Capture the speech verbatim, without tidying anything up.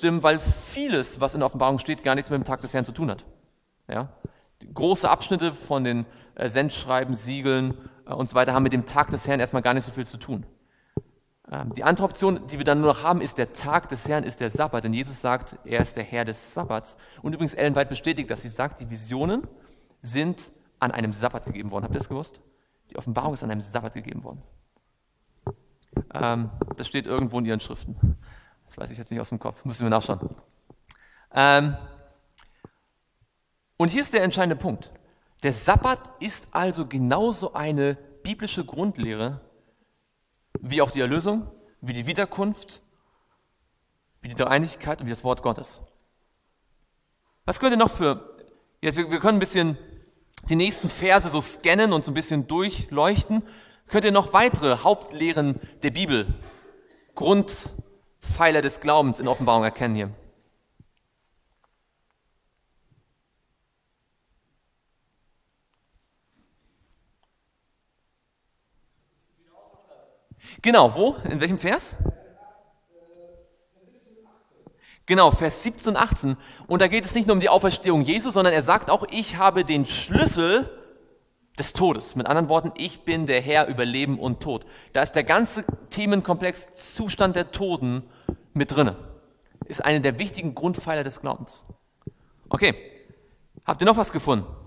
zustimmen, weil vieles, was in der Offenbarung steht, gar nichts mit dem Tag des Herrn zu tun hat. Ja? Große Abschnitte von den äh, Sendschreiben, Siegeln äh, und so weiter haben mit dem Tag des Herrn erstmal gar nicht so viel zu tun. Ähm, die andere Option, die wir dann nur noch haben, ist der Tag des Herrn, ist der Sabbat. Denn Jesus sagt, er ist der Herr des Sabbats. Und übrigens Ellen White bestätigt, dass sie sagt, die Visionen sind an einem Sabbat gegeben worden. Habt ihr das gewusst? Die Offenbarung ist an einem Sabbat gegeben worden. Ähm, das steht irgendwo in ihren Schriften. Das weiß ich jetzt nicht aus dem Kopf, müssen wir nachschauen. Ähm, und hier ist der entscheidende Punkt. Der Sabbat ist also genauso eine biblische Grundlehre, wie auch die Erlösung, wie die Wiederkunft, wie die Dreieinigkeit und wie das Wort Gottes. Was könnt ihr noch für, ja, wir, wir können ein bisschen die nächsten Verse so scannen und so ein bisschen durchleuchten. Könnt ihr noch weitere Hauptlehren der Bibel, Grundpfeiler des Glaubens in Offenbarung erkennen hier? Genau, wo? In welchem Vers? Genau, Vers siebzehn und achtzehn. Und da geht es nicht nur um die Auferstehung Jesu, sondern er sagt auch, ich habe den Schlüssel des Todes. Mit anderen Worten, ich bin der Herr über Leben und Tod. Da ist der ganze Themenkomplex Zustand der Toten mit drinne. Ist eine der wichtigen Grundpfeiler des Glaubens. Okay, habt ihr noch was gefunden?